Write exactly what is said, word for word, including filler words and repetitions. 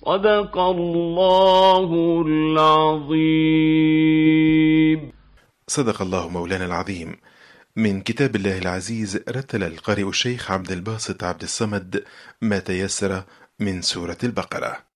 صدق الله العظيم. صدق الله مولانا العظيم. من كتاب الله العزيز رتل القارئ الشيخ عبد الباسط عبد الصمد ما تيسر من سورة البقرة.